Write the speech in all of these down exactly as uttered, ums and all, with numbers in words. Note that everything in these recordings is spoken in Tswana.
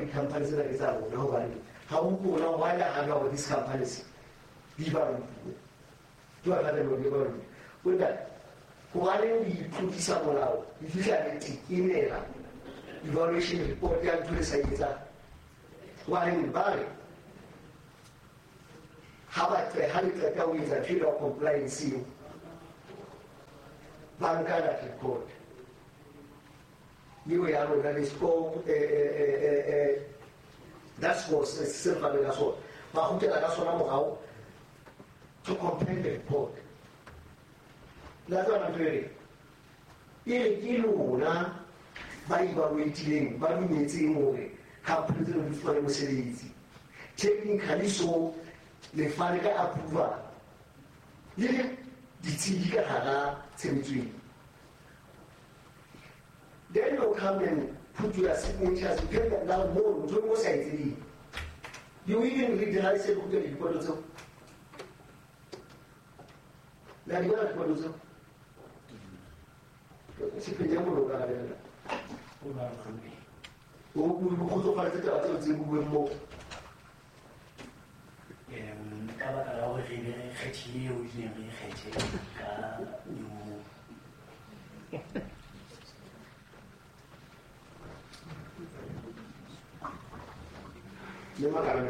di-companies tsena ke tsa rona hobane ha o mpona why the hell are these companies di ba rona di ba rona di ba rona wena go ba le di tlodisa molao di fihla le tikimela evaluation report ya ntho le sa etsa wa le ba re ha ba tse ha le tsaka o etsa tshilo compliance banka da report you are on the scope that was a silver as well but who tell us how to compare the report that's what I'm doing ile kilona ba evaluating ba dumetse more company tse di fane mo sebetsi technically so le fane ka approval le ditshedi ka hara tshebetso then you come and put your signatures you get them down more to mo side you even read the license book the report so la di guarda quello so si prendiamo lo cara bella o cosa fate tra l'altro di un mo ehm ka ba ka go re kgetile o di ne re kgetse ka yo le magari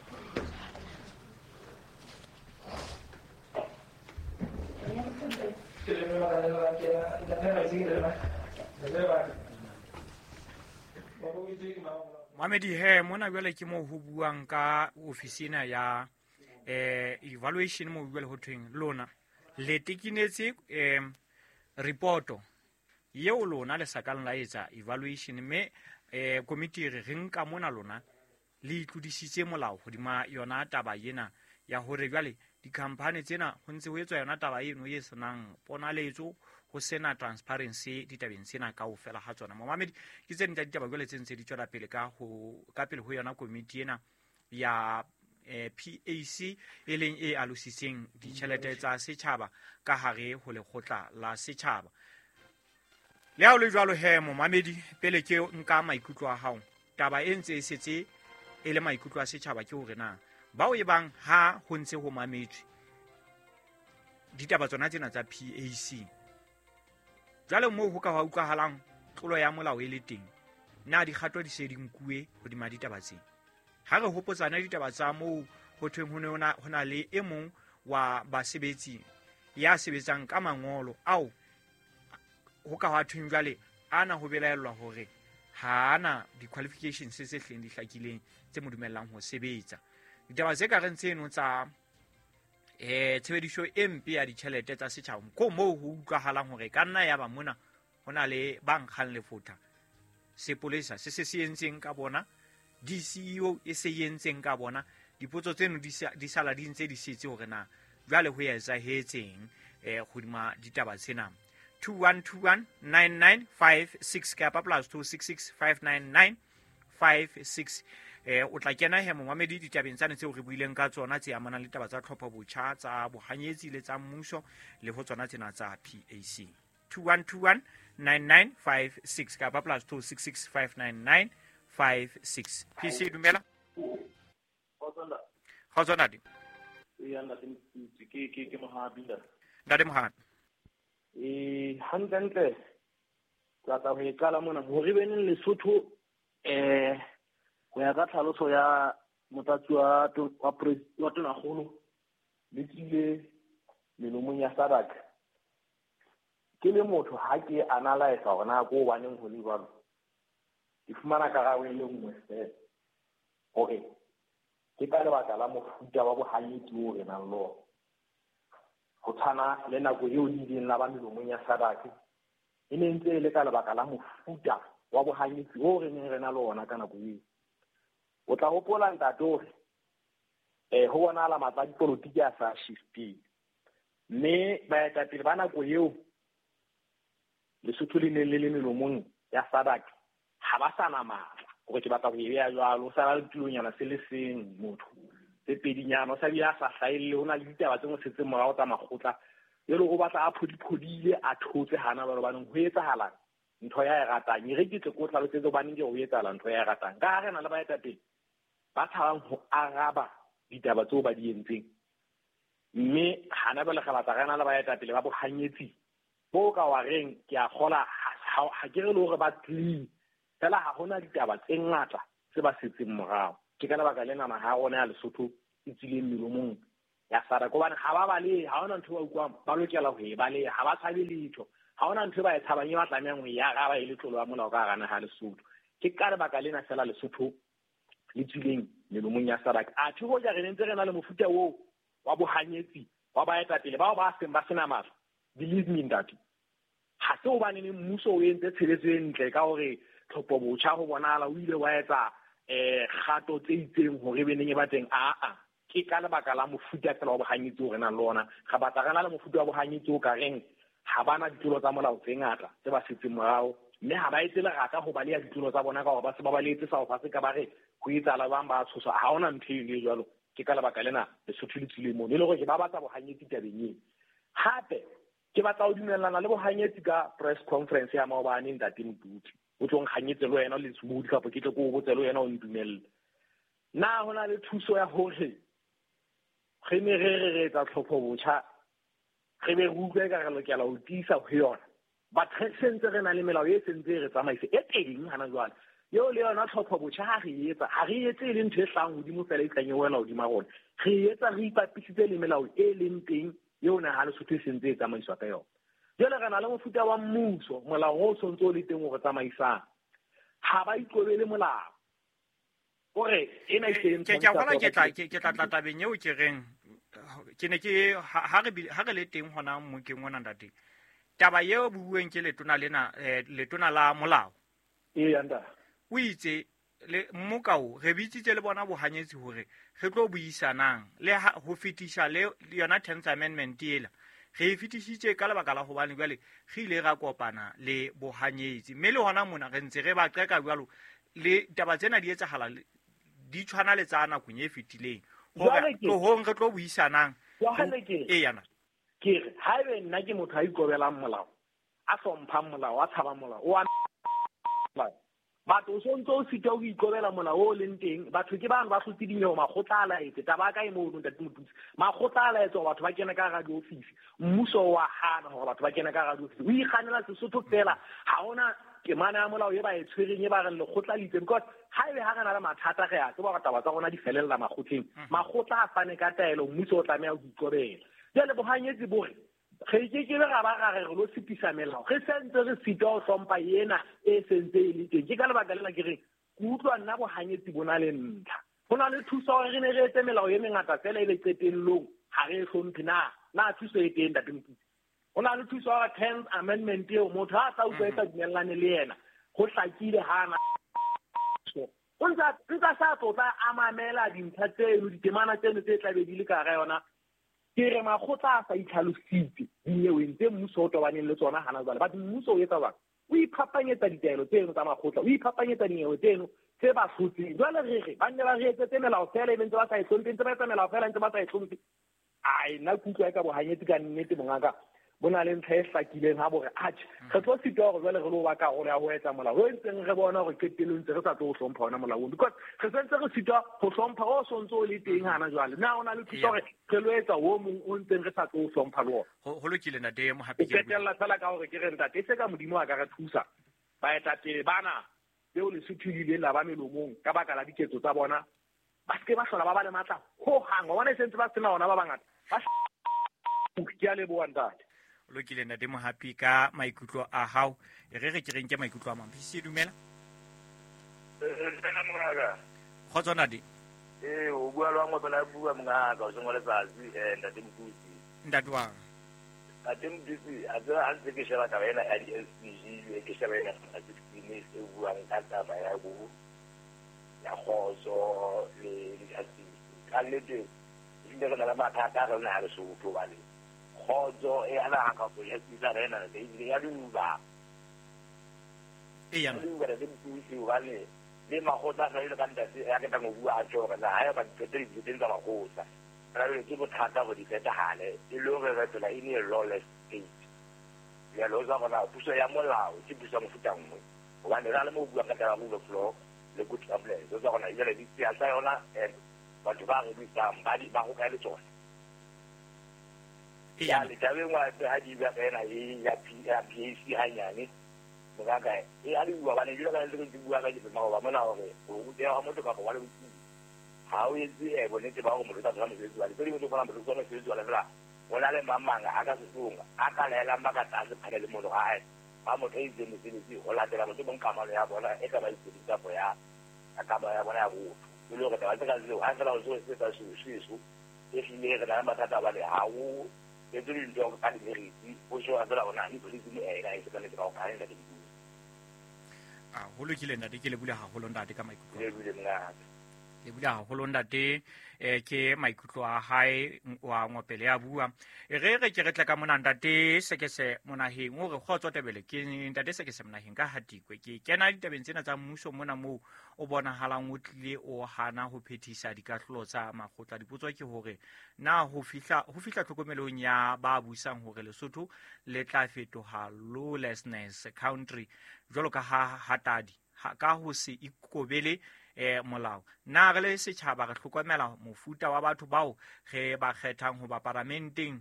Mohamedi he mona jwale ke mo ho buang ka ofisina ya eh evaluation mo jwale ho thweng lona le tikinetse eh reporto yeo lona le sakang la etsa evaluation me eh committee re nka mona lona le itlodisitse molao hodima yona taba yena ya hore jwale di-company tsena ho ntse ho etswa yona taba eno e senang ponaletso ho sena transparency ditabeng tsena kaofela ha tsona. Mohamedi ke tse ntle ditaba jwale tse ntse di tswela pele ka ho ka pele ho yona committee ena ya eh, P A C e leng e alositseng ditjhelete tsa setjhaba ka hare ho lekgotla la setjhaba. Le ha o le jwalo he Mohamedi pele ke nka maikutlo a hao taba e ntse e setse e le maikutlo a setjhaba ke hore na bao e bang ha ho ntse ho mametswe ditaba tsona tsena tsa P A C jalo moo ho ka wa utlwahalang tlolo ya molao e le teng na dikgato di se di nkuwe hodima ditaba tsena ha re hopotsana ditaba tsa moo ho thweng ho ne hona le e mong wa basebetsi ya sebetsang ka mangolo ao ho ka wa thweng jwale ana ho belaellwa hore ha ana di-qualifications se se hleng di hlakileng tse mo dumellang ho sebetsa ditaba tse ka reng tseno tsa eh tshebediso e mpe ya ditjhelete tsa setjhaba ko moo ho utlwahalang hore ka nna ya ba mona hona le bankgang lefotha sepolesa se se se entseng ka bona D C E O e se yentseng ka bona dipotso tseno di sala di ntse di setse hore na jwale ho ya etsahetseng eh hodima ditaba tsena two one two one nine nine five six kapa plus two six six five nine nine five six eh o tla kena he Mohamedi ditabeng tsane tseo re buileng ka tsona tse amanang le taba tsa tlhopho botjha tsa bohanyetsi le tsa mmuso le ho tsona tsena tsa P A C two one two one nine nine five six kapa plus two six six five nine nine five six. P C dumela ha tsona di ya nna ke ke ke mohabila ndade mohabi eh hantle tsa ta ho ikala mona ho re beneng Lesotho eh go ya ka tlhaloso ya motatsi wa wa wa tonagolo le tsile melomong ya Sadak ke le motho ha ke analyze hona go baneng ho le jwalo ke fumana karabo e le nngwe fela okay ke ka lebaka la mofuta wa bohanyetsi o re nang lo go tshwana le nako eo di dileng la ba melomong ya Sadak e ne ntse le ka lebaka la mofuta wa bohanyetsi o re neng re na le ona ka nako eo o tla hopola ntate hore eh ho bona la matsa dipolotiki a sa shifting mme ba eta pele ba nako eo Lesotho le ne le le melomong ya Sadak ha ba sana matla gore ke batla go e ya jwalo sa la tulonyana se le seng motho se pedinyana sa bia sa hlaile hona le ditaba tse mo setse morao tsa magotla yelo go batla a phodiphodile a thotse hana ba re baneng ho etsahalang ntho ya e ratang e re ke tle ko tlhalosetse baneng ke go etsala ntho ya e ratang ka re na le baetapele ba tshabang go araba ditaba tseo ba di entseng mme hana bele ga batla rena le baetapele ba boganyetsi bo ka wa reng ke a gola ha ke re le gore ba clean fela ha gona ditaba tse ngata se ba setseng morao ke ka lebaka le nama ha rona ya Lesotho e tsile melomong ya SADC gobane ga ba bale ha ona ntho ba utlwang ba lokela go e bale ha ba tshabe letho ha ona ntho ba e tshabang e ba tlameang go ya ga ba ile tlolo ya molao ka gana ha Lesotho ke ka lebaka lena fela Lesotho le tsileng melomong ya SADC a thugo ja re ntse re na le mofuta wo wa bohanyetsi wa baetapele bao ba seng ba sena matla believe me ndati ha se o bane le mmuso o entse tsheletso e ntle ka hore tlhopho botjha go bonala o ile wa etsa eh gato tse itseng hore beneng e bateng a a ke ka lebaka la mofuta fela wa bohanyetsi o re nang le ona ga batla rena le mofuta wa bohanyetsi o ka reng ha bana ditolo tsa molao tse ngata tse ba setseng morao mme ha ba etse le rata go ba le ya ditolo tsa bona ka gore ba se ba ba letse sa go fa se ka ba re go etsala bang ba tshosa ha ona ntho e le jalo ke ka lebaka lena Lesotho le tsile mo le go ke ba batla bohanyetsi tabeng e hape ke batla o dumellana le bohanyetsi ka press conference ya maobane ntate Mduti o tlo nganyetse le wena le tsubudi ka ke tle go botse le wena o ndumelle na hona le thuso ya hore ge me re re re tsa tlhopho botjha ge be go utlwe ka re lokela o tisa go yona ba tsentse re na le melao e sentse re tsamaise e teng hana jwale yo le yona tlhopho botjha ha re etsa ha re etse le ntho e hlang godimo fela e tsanye wena godimo gona re etsa re ipapisitse le melao e leng teng yo na ha le sotho e sentse e tsamaiswa ka yona jela ga na le mofuta wa mmuso molao o sontse o le teng go tsamaisang ha ba itlobele molao gore ena e teng ke ke bona ke tla ke tla tla tabeng eo ke reng ke ne ke ha re ha re le teng hona mo ke ngwana ndate taba yeo buueng ke letona lena letona la molao e yanda o itse le mmokao re bitsitse le bona bohanyetsi hore re tlo buisanang le ho fetisha le yona tenth amendment ela re fetisitse ka lebaka la go bane jwale ge ile ga kopana le bohanyetsi mme le hona mona re ntse re ba qeka jwalo le taba tsena di etsagala di tshwana le tsana go nye fetileng go go hong re tlo buisanang e yana ke re ha ebe nna ke motho a ikobelang molao a sompha molao a tshaba molao o a batho so ntse o sita o ikobela molao o leng teng batho ke bana ba hlotse dinyo magotla a laetse taba ka e mo ntate Motutsi magotla a laetse batho ba kena ka radio office mmuso wa hana gore batho ba kena ka radio office o ikganela Sesotho fela ha ona ke mana ya molao e ba e tshwereng e ba re le khotla litse because ha ile ha gana le mathata ge a tseba ga taba tsa gona di felella magotleng magotla a fane ka taelo mmuso o tlamea go ikobela jale bohanyetsi bore ge ke ke ga ba ga re lo sipisa melao ge sentse re sita o sompa yena e sentse e le teng ke ka lebaka lela ke re go utlwa nna bohanyetsi bona le ntlha go na le thuso re ne re etse melao e mengata fela e le qetellong ha re hlomphe na na thuso e teng ntate Motutsi go na le thuso ya tenth amendment eo motho a tla utlwa e tla dumellane le yena go hlakile hana o ntsa ntsa sa tlotla a mamela dintlha tseno ditemana tseno tse tla be di le ka ga yona ke re magotla a sa itlhalositse dinyeweng tse mmuso o tobaneng le tsona hana jwale batho mmuso o etsa jwang o iphapanyetsa ditaelo tseno tsa magotla o iphapanyetsa dinyewe tseno tse ba hlotseng jwale re re ba nne ba re etsetse melao fela e be ntse ba sa e hlompe ntse ba etsa melao fela ntse ba sa e hlompe ai nna kutlwa e ka bohanyetsi ka nnete bongaka bo na le ntlha e hlakileng ha bore atjhe re tlo sita gore jwale re lo ba karolo ya go etsa molao o ntseng re bona gore qetelong ntse re sa tlo go hlompha ona molaong because re sentse re sita go hlompha o sontse o le teng hana jwale na o na le thuso gore re lo etsa o mong o ntseng re sa tlo go hlompha le ona go lokile ntate mo hape ke ketella fela ka gore ke re ntate e se ka modimo a ka re thusa ba etapele bana beo Lesotho ile la ba melomong ka baka la diketso tsa bona ba se ba hlola ba ba le matla ho hanga bona sentse ba sena ona ba bangata ba ke a le bo ntate lokile ntate mo happy ka maikutlo a hao e re re ke reng ke maikutlo a mang se dumela nna moraga khotsona di eh o bua lwa ngobela bua mngaka o sengole tsatsi eh ntate Mduti ntate wa ntate Mduti a tsela a ntse ke sheba taba ena ya di S P G ke sheba ena a sixteen e buang ka taba ya go ya khoso le le kasi ka lete ile re la mathata re na le Lesotho ba le khozo e ala ka go ya tsila rena le ile ya duba e ya le ba le Mduti ba le le magotla ga ile ka ntate ya ke tla go bua a tsoga na ha ba tsetedi di tsa magotla ra le ke bothata go di feta hale e lo re re tsela ini lawless state ya lo za gona puso ya molao ke puso mo futangwe wa ne ra le mo bua ka taba rule of law le good governance zo za gona ile le ditsi ya yona eh batho ba re bitsa mbadi ba go ka le tsona ya le tabe wa ha di ba kana e ya P ya P A C hanyane mo ga ga e a di bua ba ne dilo ka le go bua ka di ba ba mona hore o go ya mo to ka ba le ha o itse e bone te ba go mo tsa tsama se tswa le tlo mo bona mo tsona se tswa le bla wona le mamanga aka se sunga aka lela maka tsa se phele mo lo ga e ba mo tse di se di ho la tela mo tse bon kamano ya bona e ka ba itse di tsa ya aka ba ya bona ya go lo go ta ka se ha fela o se se tsa su su e file ga na matata ba le ha o e tlo di ndo ka di meriti o so a dira bona ni polisi le e ga e se ka ne ka o ka enda di ah ho lokile nna di ke le bula ha ho londa ka maikutlo le bule mna le bula ha ho londa te eh ke maikutlo a hae wa ngopele ya bua e re re ke re tla ka mona ntate se ke se monaheng o re khotso tebele ke ntate se ke se monaheng ka hatikwe ke kena ditabeng tsena tsa mmuso mona mo o bona halang o tlile o hana ho phethisa dikahlolo tsa makgotla dipotso ke hore na ho fihla ho fihla tlhokomelong ya ba busang hore Lesotho le tla fetoha lawlessness country jolo ka ha hatadi ka ho se ikobele eh molao na re le setjhaba re hlokomela mofuta wa batho bao ge ba kgethang ho ba parlamenteng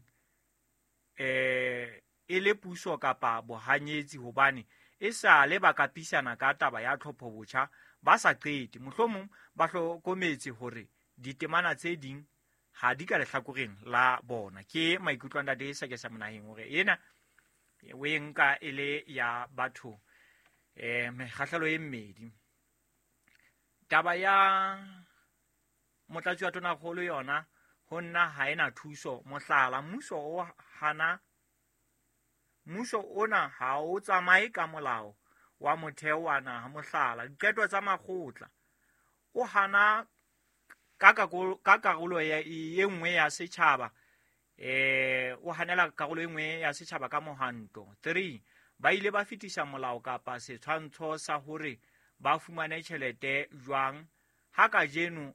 eh e le puso kapa bohanyetsi hobane e sa le ba kapisana ka taba ya tlhopho botjha ba sa qeti mohlomong ba hlokometse hore ditemana tse ding ha di ka lehlakoreng la bona ke maikutlo a ntate se ke sa monaheng hore ena o enka ele ya batho eh mekgahlelo e mmedi taba ya motlatsi wa tona kgolo yona ho nna ha ena thuso mohlala mmuso o hana mmuso ona ha o tsamaye ka molao wa motheo wa naha mohlala diqeto tsa makgotla o hana ka ka karolo ya e nngwe ya setjhaba eh o hanela karolo e nngwe ya setjhaba ka mohanto three ba ile ba fetisa molao kapa setshwantsho sa hore ba fumane tjhelete jwang ha ka jeno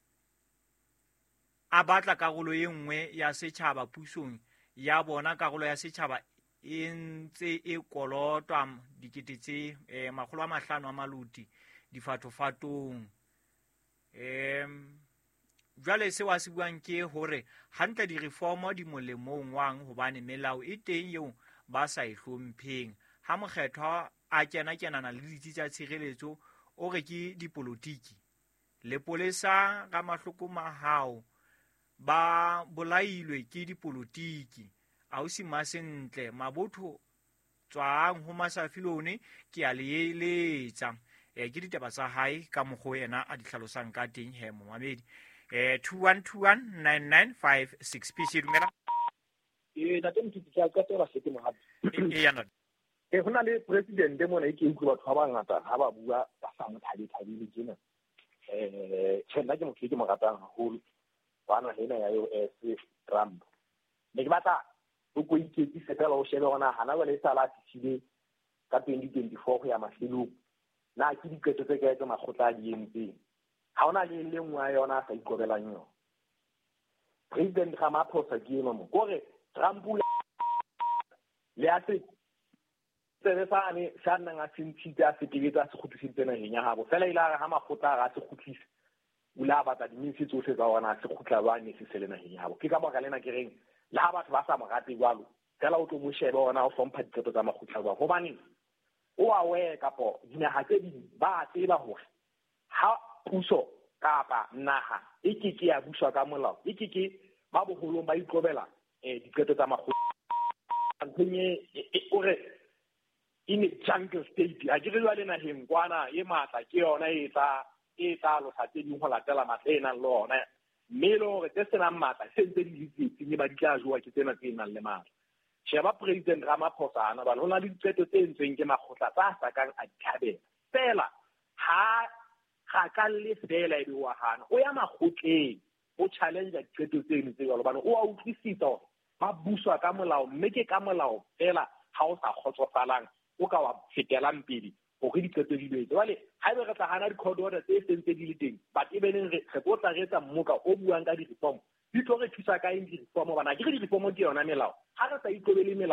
a batla karolo e nngwe ya setjhaba pusong ya bona karolo ya setjhaba e ntse e kolotwa dikete tse eh makgolo a mahlano a maluti difatofatong em jwale se wa se buang ke hore hantle di reformo di molemong wang hobane melao e teng eo ba sa e hlompheng ha mokgethwa a kena kenana le ditsi tsa tshireletso o re ke dipolitiki le polesa ga mahloko mahao ba bolailwe ke dipolitiki ausi masentle mabotho tswang ho masafilone ke a le eletsa eh ke ditaba tsa hae ka mogho yena a di hlalosang ka teng he mo mamedi eh two one two one nine nine five six P C dumela e da teng titsa ka tsela se ke mo hape e yana e hona le president mo na ke utlwa batho ba bangata ha ba bua ba sa mo thabi thabi le jena eh tsena ke mo ke mo ratang haholo bana hena ya U S Trump ne ke batla o go iketse fela o shebe ona hana ba le sala tsile ka twenty twenty-four go ya mafelo na ke diketo tse ke tsa magotla di entse ha ona le le ngwa yona sa ikobelang yo president Ramaphosa ke eno mo gore Trump le a se tsere sa ne sa nna nga sentshita se tebetsa se khutlisitse na henya habo fela ile ha magotla ga se khutlisa ula batla di mise tsohle tsa ona se khutla ba ne se selena henya habo ke ka baka lena ke reng le ha batho ba sa mogate jwalo fela o tlo mo shebe ona o hlompha diketo tsa magotla ba hobane o a we kapo dinaha tse di ba tseba hore ha puso kapa naha e keke ya buswa ka molao e keke ba boholong ba itlobela eh diketo tsa magotla ntse o re in a jungle state a dire jwale na heng kwana e matla ke yona e tsa e tsa lo sa tedi ho latela matlena le ona melo re tse sena matla se ntse di ditsi ni ba di tla joa ke tsena tse nang le matla sheba president Ramaphosa ana ba lona le diketo tse ntseng ke magotla tsa sa kang a dithabela fela ha ga ka le fela e wa hana o ya magotleng o challenge diketo tse ne tse jalo bana o a utlwisisa ba buswa ka molao mme ke ka molao fela ha o sa khotsofalang o ka wa fetelang pele go re diketo di letse wale ha e re tla hana di code order tse sentse di le teng ba tebeleng re re botla retsa mmoka o buang ka di reform di tlo re thusa ka eng di reform bana ke re di reform di yona melao ha re sa itlobele melao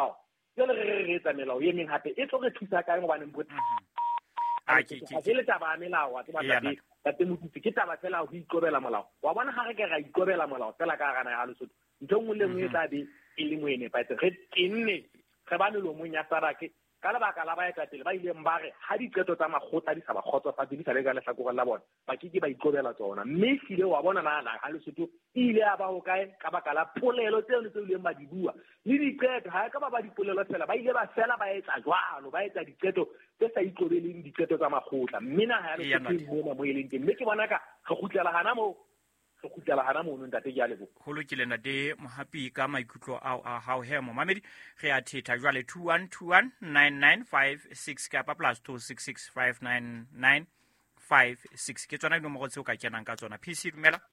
jole re re etsa melao ye meng hape e tlo re thusa kae go baneng bothata a ke ga ke le taba ya melao a ke ba tate tate motutsi ke taba fela go ikobela molao wa bona ga re ke ga ikobela molao fela ka gana ya Lesotho ntho ngwe le ngwe tla be e le moene pa tse re tenne ge ba le lo mong ya sarake ka lebaka la ba etsa pele ba ile mbare ha diqeto tsa magotla di sa ba khotsa fa di sa le ka le hlakore la bona ba ke ke ba ikobela tsona mme file wa bona na la ha Lesotho ile ya ba ho kae ka baka la polelo tseo le tseo le ba di bua le diqeto ha ka ba ba dipolelo fela ba ile ba fela ba etsa jwalo ba etsa diqeto tse sa ikobeleng diqeto tsa magotla mme na ha Lesotho mo mo eleng teng mme ke bona ka go khutlela hana mo go khutlela hana mo ntate ya lebo go lokile na de mohapi ka maikutlo a a hao he mo mamedi ge a theta jwale two one two one nine nine five six ka pa plus two six six five nine nine five six ke tsona dimo go tseo ka kenang ka tsona P C dumela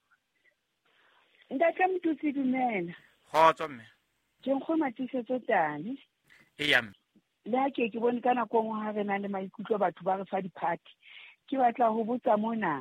ntate Motutsi dumela go tswa mme ke go matisetso tane e ya mme le ha ke ke bone kana go ngwa ga rena le maikutlo batho ba re fa di party ke batla go botsa mona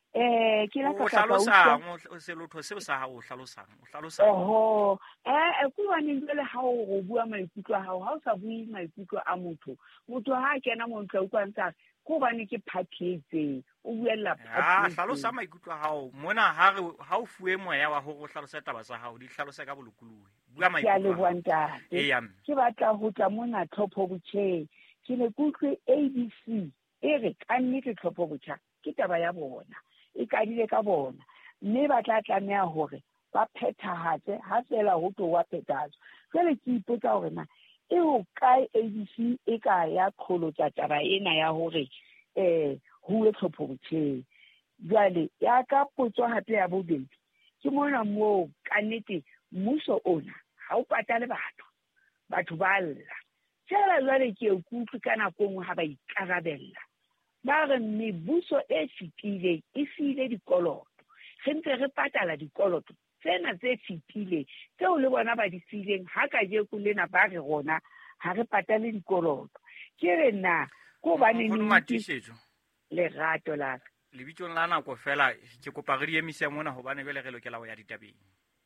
eh ke la ka ka hlalosa o se lotho se o sa ha o hlalosang o hlalosa oho eh ku bane le ha o go bua maikutlo ha o ha o sa bui maikutlo a motho motho ha kena mo ntla o kwanta ku bane ke party etse o buella party ah hlalosa maikutlo ha o mona ha re ha o fuwe moya wa ho go hlalosa taba tsa hao di hlalosa ka bolokolohe bua maikutlo ya le bwanta ke batla go tla mona tlhopho botjhe ke le kutlwe A B C e re kannete tlhopho botjha ke taba ya bona e ka dile ka bona mme ba tla tlamea hore ba phethahatse ha fela ho to wa phethahatso jale ke ipotsa hore na e ho kae A B C e ka ya kholotsa taba ena ya hore eh ho e tlhopho botjhe jale ya ka potso hape ya bobedi ke mona mo kannete mmuso ona ha o patale batho batho ba lla tsela jale ke ukutse kana kongwe ha ba ikarabella ba re mebuso e fitile e file dikoloto ge ntse re patala dikoloto tsena tse fitile tseo le bona ba di fileng ha ka je ku lena ba re gona ha re patale dikoloto ke re na go bane ni matisetso le rato la le bitšong la nako fela ke kopa re di emise mona go bane bele ge lokela go ya ditabeng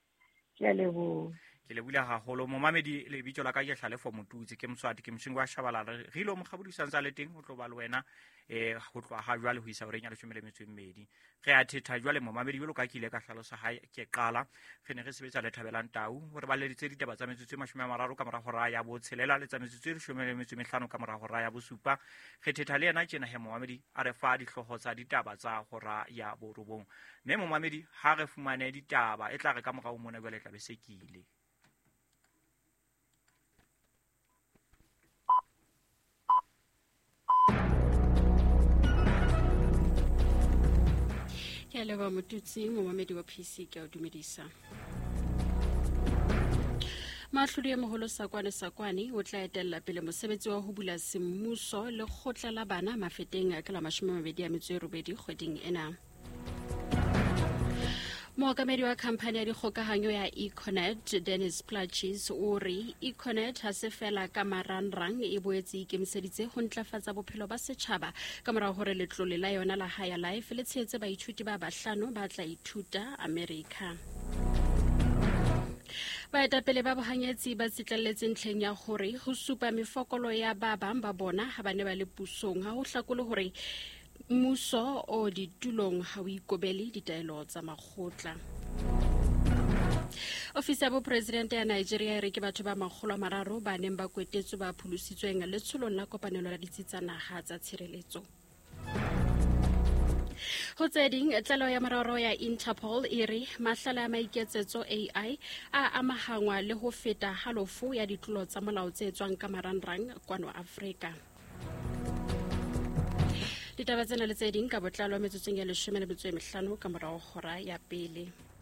ke le bo ke le bula haholo mo mamedi le bitso la ka ke hlalefo Motutsi ke Mswati ke Mshingo wa Shabalala re ile mo kgabudisa ntsa le teng go tlo ba le wena eh go tloa ga jwa le ho isa oreng ya leshome le metso e mmedi ge a thetha jwa le mo mamedi belo ka ke ile ka hlalosa ha ke qala ge ne re sebetsa le Thabelang Tau hore ba le ditse ditaba tsa metsotso e thirty ka mora go ra ya bo tshelela le tsa metsotso e leshome le metso e mehlano ka mora go ra ya bo supa ge thetha le yena tjena he mo mamedi a re fa dihlogo tsa ditaba tsa go ra ya bo robong mme mo mamedi ha re fumane ditaba e tla re ka mora o mona bele tla be sekile ke le ba Motutsi mo mamedi wa P C ke a dumedisa Mahlodi ya moholo Sakwane Sakwane o tla etella pele mosebetsi wa ho bula semmuso le khotla la bana mafeteng a ka la twenty-eight ya metso e robedi kgweding ena Mookamedi wa khamphane ya dikgokahanyo ya Econet Dennis Plachis o re Econet ha se fela ka marangrang e boetse ikemiseditse ho ntlafatsa bophelo ba setjhaba ka mora hore letlole la yona la Higher Life le tshetse baithuti ba bahlano ba tla ithuta America Baetapele ba bohanyetsi ba tsitlalletse ntlheng ya hore ho supa mefokolo ya ba bang ba bona ha ba ne ba le pusong ha ho hlakole hore mmuso o ditulong ha o ikobele ditaelo tsa makgotla Ofisi ya Bopresidente ya Nigeria e re ke batho ba makgolo a mararo ba neng ba kwetetswe ba pholositsweng le tsholong la kopanelo la ditsitsanaga tsa tshireletso Ho tse ding tlalo ya mararo ya Interpol e re mahlala a maiketsetso A I a amahangwa le ho feta halofo ya ditlolo tsa molao tse etswang ka marangrang kwano Afrika Ditaba tsena le tse ding ka botlalo metsotsong ya leshome le metso e mehlano ka morao hora ya pele